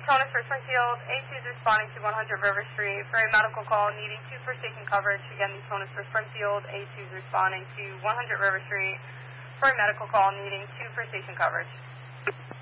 Tony for Springfield. A2 is responding to 100 River Street for a medical call needing 2 for station coverage. Again, the Tony for Springfield. A2 is responding to 100 River Street for a medical call needing 2 for station coverage.